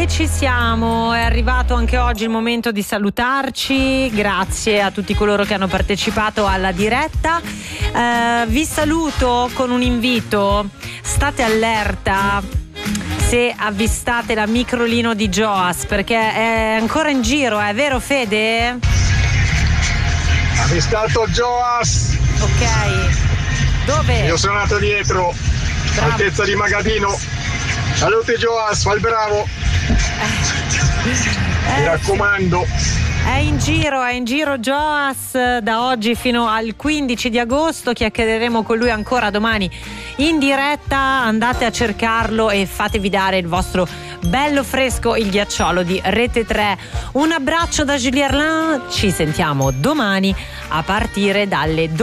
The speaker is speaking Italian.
ci siamo, è arrivato anche oggi il momento di salutarci. Grazie a tutti coloro che hanno partecipato alla diretta. Vi saluto con un invito: state allerta se avvistate la microlino di Joas, perché è ancora in giro, è vero Fede? Avvistato Joas. Ok, dove? Io sono andato dietro. Bravo. Altezza di Magadino. Salute Joas, fai il bravo. Mi raccomando. È in giro Joas da oggi fino al 15 di agosto. Chiacchiereremo con lui ancora domani in diretta. Andate a cercarlo e fatevi dare il vostro bello fresco, il ghiacciolo di Rete 3. Un abbraccio da Julie Erlin, ci sentiamo domani a partire dalle